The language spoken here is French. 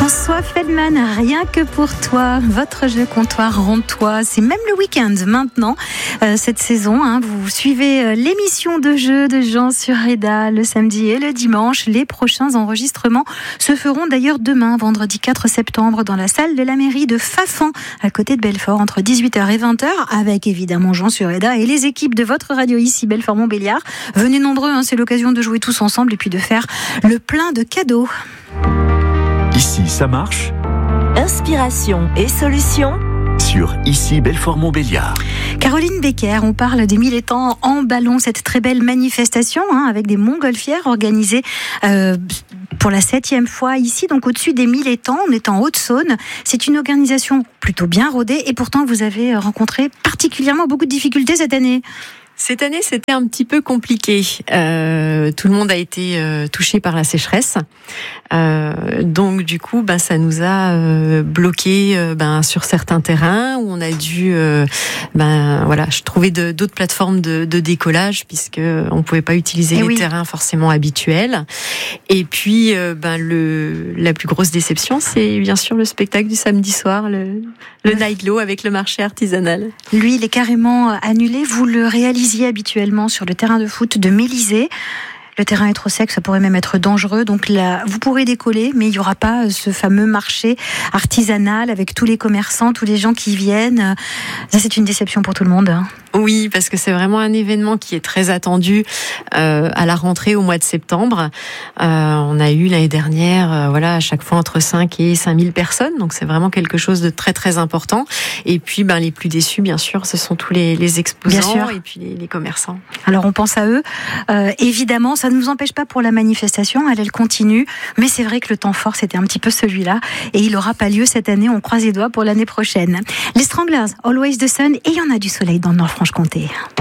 François Feldman, rien que pour toi, votre jeu comptoir rond-toi, c'est même le week-end maintenant, cette saison. Vous suivez l'émission de jeu de Jean sur Reda le samedi et le dimanche. Les prochains enregistrements se feront d'ailleurs demain, vendredi 4 septembre, dans la salle de la mairie de Fafan, à côté de Belfort, entre 18h et 20h, avec évidemment Jean sur Reda et les équipes de votre radio ici, Belfort-Montbéliard. Venez nombreux, c'est l'occasion de jouer tous ensemble et puis de faire le plein de cadeaux. Ici, ça marche. Inspiration et solutions Sur Ici Belfort-Montbéliard. Caroline Becker, on parle des 1000 étangs en ballon, cette très belle manifestation avec des montgolfières organisée pour la 7e fois ici, donc au-dessus des 1000 étangs. On est en Haute-Saône. C'est une organisation plutôt bien rodée et pourtant vous avez rencontré particulièrement beaucoup de difficultés cette année. Cette année, c'était un petit peu compliqué. Tout le monde a été touché par la sécheresse. Donc, du coup, ça nous a bloqué sur certains terrains où on a dû trouver d'autres plateformes de décollage puisque on pouvait pas utiliser les terrains forcément habituels. Et puis, la plus grosse déception, c'est bien sûr le spectacle du samedi soir, le Nightglow avec le marché artisanal. Lui, il est carrément annulé. Vous le réalisez habituellement sur le terrain de foot de Mélisée. Le terrain est trop sec, ça pourrait même être dangereux. Donc là, vous pourrez décoller, mais il n'y aura pas ce fameux marché artisanal avec tous les commerçants, tous les gens qui viennent. Ça, c'est une déception pour tout le monde. Oui, parce que c'est vraiment un événement qui est très attendu à la rentrée au mois de septembre. On a eu l'année dernière, à chaque fois entre 5 et 5000 personnes. Donc c'est vraiment quelque chose de très très important. Et puis les plus déçus, bien sûr, ce sont tous les exposants et puis les commerçants. Alors on pense à eux. Évidemment, ça ne nous empêche pas pour la manifestation, elle continue. Mais c'est vrai que le temps fort, c'était un petit peu celui-là. Et il n'aura pas lieu cette année. On croise les doigts pour l'année prochaine. Les Stranglers, Always the Sun, et il y en a du soleil dans le Nord-Franche-Comté.